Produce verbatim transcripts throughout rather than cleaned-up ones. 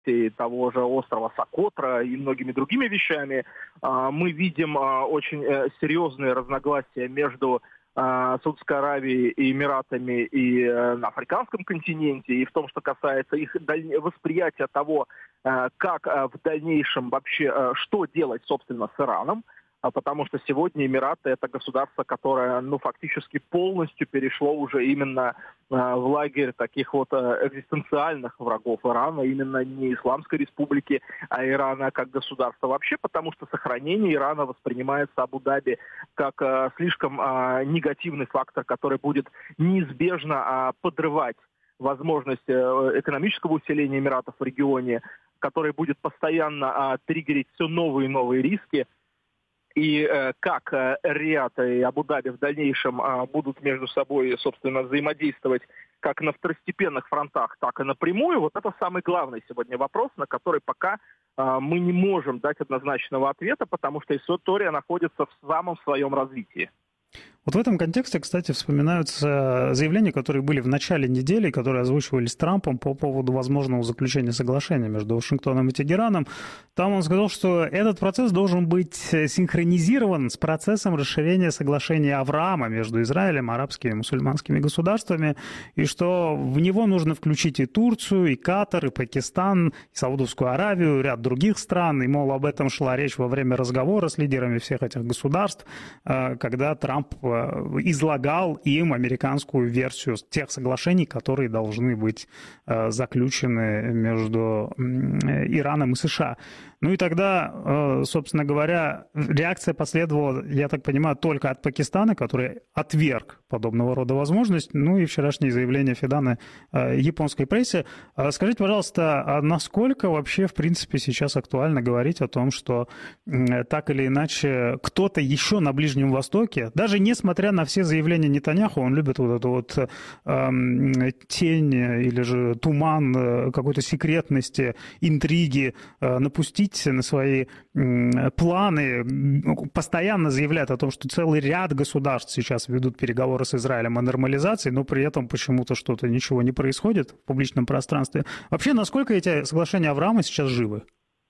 того же острова Сокотра и многими другими вещами. Мы видим очень серьезные разногласия между Саудовской Аравией и Эмиратами и на африканском континенте, и в том, что касается их восприятия того, как в дальнейшем вообще, что делать, собственно, с Ираном. Потому что сегодня Эмираты — это государство, которое, ну, фактически полностью перешло уже именно э, в лагерь таких вот э, экзистенциальных врагов Ирана, именно не Исламской Республики, а Ирана как государства вообще, потому что сохранение Ирана воспринимается Абу-Даби как э, слишком э, негативный фактор, который будет неизбежно э, подрывать возможность э, экономического усиления Эмиратов в регионе, который будет постоянно э, триггерить все новые и новые риски. И э, как э, Риад и Абу-Даби в дальнейшем э, будут между собой, собственно, взаимодействовать как на второстепенных фронтах, так и напрямую, вот это самый главный сегодня вопрос, на который пока э, мы не можем дать однозначного ответа, потому что история находится в самом своем развитии. Вот в этом контексте, кстати, вспоминаются заявления, которые были в начале недели, которые озвучивались Трампом по поводу возможного заключения соглашения между Вашингтоном и Тегераном. Там он сказал, что этот процесс должен быть синхронизирован с процессом расширения соглашения Авраама между Израилем, арабскими и мусульманскими государствами, и что в него нужно включить и Турцию, и Катар, и Пакистан, и Саудовскую Аравию, и ряд других стран. И, мол, об этом шла речь во время разговора с лидерами всех этих государств, когда Трамп излагал им американскую версию тех соглашений, которые должны быть заключены между Ираном и США. Ну и тогда, собственно говоря, реакция последовала, я так понимаю, только от Пакистана, который отверг подобного рода возможность, ну и вчерашнее заявление Фидана японской прессе. Скажите, пожалуйста, а насколько вообще, в принципе, сейчас актуально говорить о том, что так или иначе кто-то еще на Ближнем Востоке, даже несмотря на все заявления Нетаньяху, он любит вот эту вот э, тень или же туман какой-то секретности, интриги э, напустить на свои планы, постоянно заявляет о том, что целый ряд государств сейчас ведут переговоры с Израилем о нормализации, но при этом почему-то что-то, ничего не происходит в публичном пространстве. Вообще, насколько эти соглашения Авраама сейчас живы?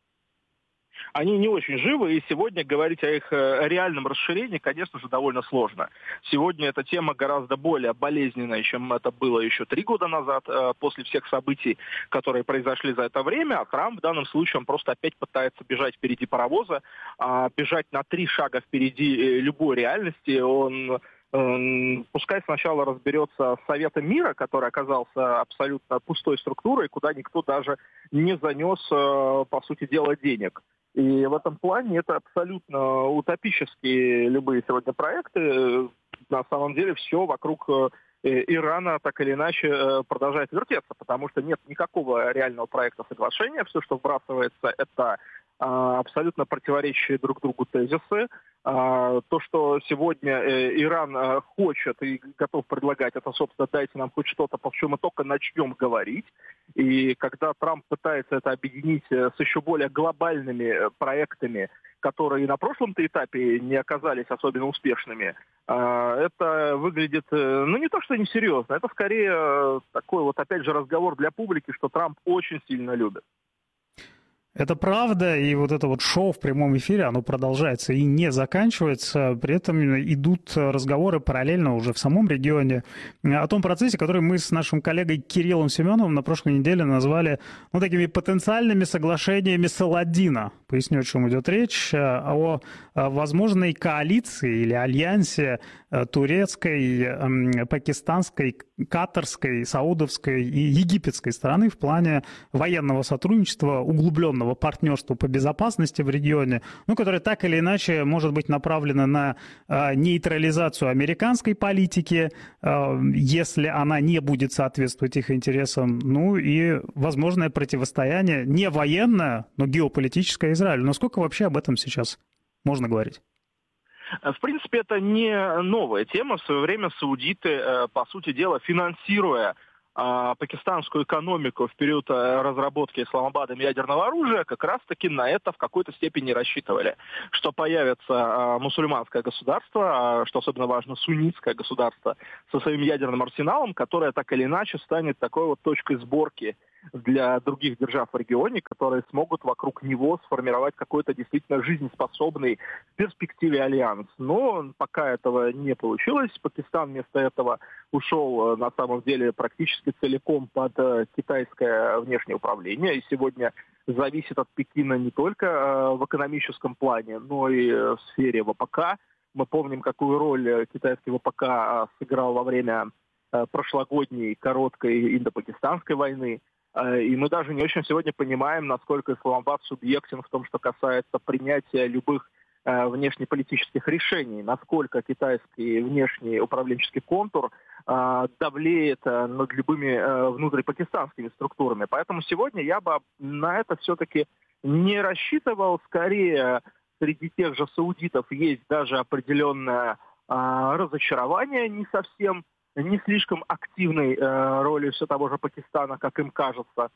Они не очень живы, и сегодня говорить о их реальном расширении, конечно же, довольно сложно. Сегодня эта тема гораздо более болезненная, чем это было еще три года назад, после всех событий, которые произошли за это время. А Трамп в данном случае он просто опять пытается бежать впереди паровоза, бежать на три шага впереди любой реальности. Он пускай сначала разберется с Советом мира, который оказался абсолютно пустой структурой, куда никто даже не занес, по сути дела, денег. И в этом плане это абсолютно утопические любые сегодня проекты. На самом деле все вокруг Ирана так или иначе продолжает вертеться, потому что нет никакого реального проекта соглашения. Все, что вбрасывается, это абсолютно противоречащие друг другу тезисы. То, что сегодня Иран хочет и готов предлагать, это, собственно, дайте нам хоть что-то, по чем мы только начнем говорить. И когда Трамп пытается это объединить с еще более глобальными проектами, которые на прошлом-то этапе не оказались особенно успешными, это выглядит, ну, не то что несерьезно, это скорее такой вот, опять же, разговор для публики, что Трамп очень сильно любит. Это правда, и вот это вот шоу в прямом эфире, оно продолжается и не заканчивается. При этом идут разговоры параллельно уже в самом регионе о том процессе, который мы с нашим коллегой Кириллом Семеновым на прошлой неделе назвали, ну, такими потенциальными соглашениями Саладина. Поясню, о чем идет речь. О возможной коалиции или альянсе турецкой, пакистанской, катарской, саудовской и египетской стороны в плане военного сотрудничества, углубленного партнерства по безопасности в регионе, ну, которое так или иначе может быть направлено на э, нейтрализацию американской политики, э, если она не будет соответствовать их интересам, ну и возможное противостояние не военное, но геополитическое Израилю. Насколько вообще об этом сейчас можно говорить? В принципе, это не новая тема. В свое время саудиты, по сути дела, финансируя пакистанскую экономику в период разработки Исламабадом ядерного оружия, как раз-таки на это в какой-то степени рассчитывали. Что появится мусульманское государство, что особенно важно, суннитское государство со своим ядерным арсеналом, которое так или иначе станет такой вот точкой сборки для других держав в регионе, которые смогут вокруг него сформировать какой-то действительно жизнеспособный в перспективе альянс. Но пока этого не получилось. Пакистан вместо этого ушел на самом деле практически целиком под китайское внешнее управление. И сегодня зависит от Пекина не только в экономическом плане, но и в сфере ВПК. Мы помним, какую роль китайский ВПК сыграл во время прошлогодней короткой индо-пакистанской войны. И мы даже не очень сегодня понимаем, насколько Исламабад субъектен в том, что касается принятия любых внешнеполитических решений, насколько китайский внешний управленческий контур давлеет над любыми внутрипакистанскими структурами. Поэтому сегодня я бы на это все-таки не рассчитывал. Скорее, среди тех же саудитов есть даже определенное разочарование не совсем, не слишком активной роли все того же Пакистана, как им кажется.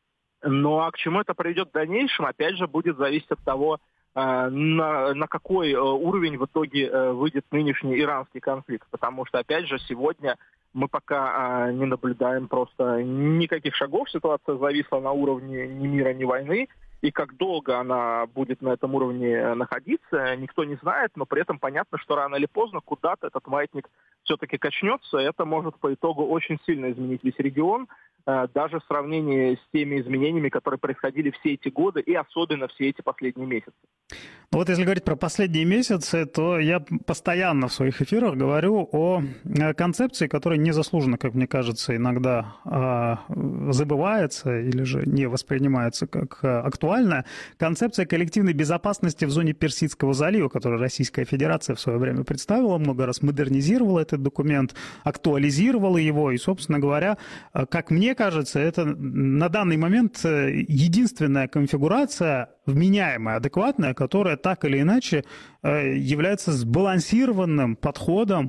Ну а к чему это приведет в дальнейшем, опять же, будет зависеть от того, на, на какой уровень в итоге выйдет нынешний иранский конфликт. Потому что, опять же, сегодня мы пока не наблюдаем просто никаких шагов. Ситуация зависла на уровне ни мира, ни войны. И как долго она будет на этом уровне находиться, никто не знает. Но при этом понятно, что рано или поздно куда-то этот маятник все-таки качнется. Это может по итогу очень сильно изменить весь регион, даже в сравнении с теми изменениями, которые происходили все эти годы и особенно все эти последние месяцы. Ну вот если говорить про последние месяцы, то я постоянно в своих эфирах говорю о концепции, которая незаслуженно, как мне кажется, иногда забывается или же не воспринимается как актуальная. Концепция коллективной безопасности в зоне Персидского залива, которую Российская Федерация в свое время представила, много раз модернизировала этот документ, актуализировала его и, собственно говоря, как мне кажется, это на данный момент единственная конфигурация, вменяемая, адекватная, которая так или иначе является сбалансированным подходом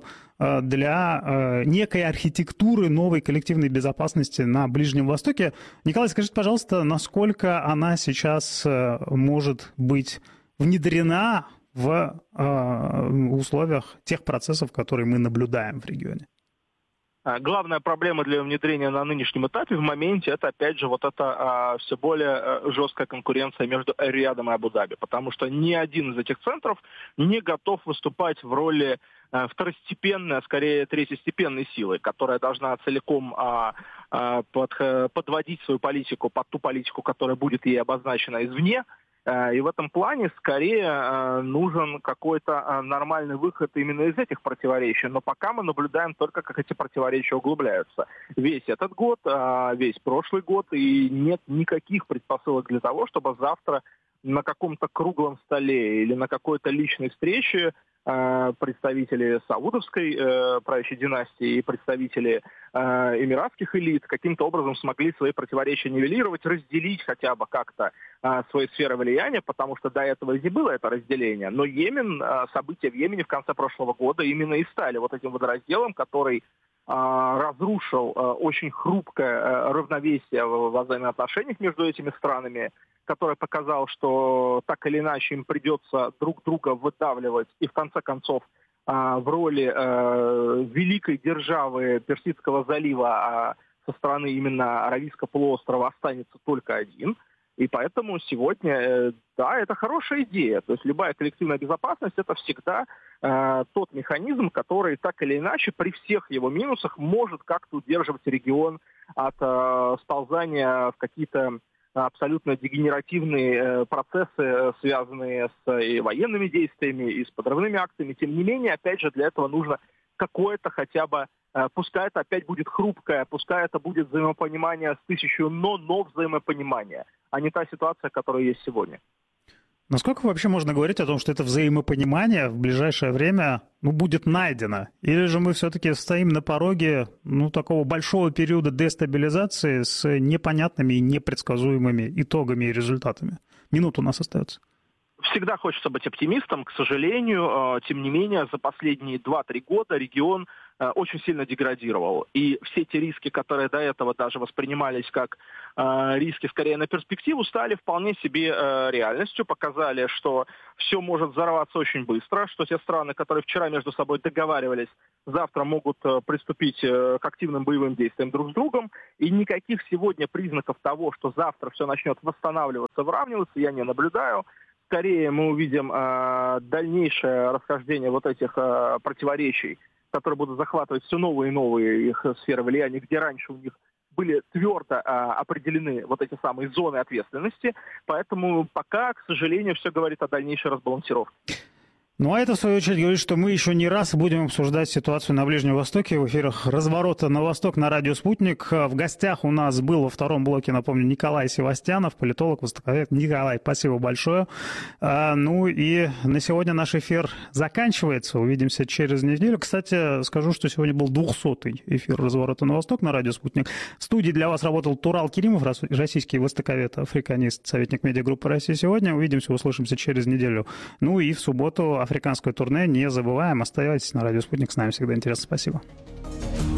для некой архитектуры новой коллективной безопасности на Ближнем Востоке. Николай, скажите, пожалуйста, насколько она сейчас может быть внедрена в условиях тех процессов, которые мы наблюдаем в регионе? Главная проблема для внедрения на нынешнем этапе в моменте это, опять же, вот эта а, все более а, жесткая конкуренция между Эр-Риядом и Абу-Даби, потому что ни один из этих центров не готов выступать в роли а, второстепенной, а скорее третьестепенной силы, которая должна целиком а, а, под, а, подводить свою политику под ту политику, которая будет ей обозначена извне. И в этом плане скорее нужен какой-то нормальный выход именно из этих противоречий. Но пока мы наблюдаем только, как эти противоречия углубляются. Весь этот год, весь прошлый год, и нет никаких предпосылок для того, чтобы завтра на каком-то круглом столе или на какой-то личной встрече представители саудовской э, правящей династии и представители э, эмиратских элит каким-то образом смогли свои противоречия нивелировать, разделить хотя бы как-то э, свои сферы влияния, потому что до этого и не было это разделение. Но Йемен, э, события в Йемене в конце прошлого года именно и стали вот этим водоразделом, который э, разрушил э, очень хрупкое э, равновесие в, в взаимоотношениях между этими странами, который показал, что так или иначе им придется друг друга выдавливать и в конце концов в роли великой державы Персидского залива со стороны именно Аравийского полуострова останется только один. И поэтому сегодня, да, это хорошая идея. То есть любая коллективная безопасность – это всегда э, тот механизм, который так или иначе при всех его минусах может как-то удерживать регион от э, сползания в какие-то абсолютно дегенеративные процессы, связанные с и военными действиями, и с подрывными акциями. Тем не менее, опять же, для этого нужно какое-то хотя бы, пускай это опять будет хрупкое, пускай это будет взаимопонимание с тысячу «но», но взаимопонимание, а не та ситуация, которая есть сегодня. Насколько вообще можно говорить о том, что это взаимопонимание в ближайшее время ну, будет найдено? Или же мы все-таки стоим на пороге ну, такого большого периода дестабилизации с непонятными и непредсказуемыми итогами и результатами? Минута у нас остается. Всегда хочется быть оптимистом. К сожалению, тем не менее, за последние два-три года регион очень сильно деградировал. И все те риски, которые до этого даже воспринимались как риски скорее на перспективу, стали вполне себе реальностью. Показали, что все может взорваться очень быстро, что те страны, которые вчера между собой договаривались, завтра могут приступить к активным боевым действиям друг с другом. И никаких сегодня признаков того, что завтра все начнет восстанавливаться, выравниваться, я не наблюдаю. Скорее мы увидим э, дальнейшее расхождение вот этих э, противоречий, которые будут захватывать все новые и новые их сферы влияния, где раньше у них были твердо э, определены вот эти самые зоны ответственности. Поэтому пока, к сожалению, все говорит о дальнейшей разбалансировке. Ну, а это, в свою очередь, говорит, что мы еще не раз будем обсуждать ситуацию на Ближнем Востоке в эфирах «Разворота на Восток» на радио «Спутник». В гостях у нас был во втором блоке, напомню, Николай Севастьянов, политолог, востоковед. Николай, спасибо большое. А, ну и на сегодня наш эфир заканчивается. Увидимся через неделю. Кстати, скажу, что сегодня был двухсотый эфир «Разворота на Восток» на радио «Спутник». В студии для вас работал Турал Керимов, российский востоковед, африканист, советник медиагруппы «Россия сегодня». Увидимся, услышимся через неделю. Ну и в субботу африканское турне. Не забываем, оставайтесь на радио «Спутник». С нами всегда интересно. Спасибо.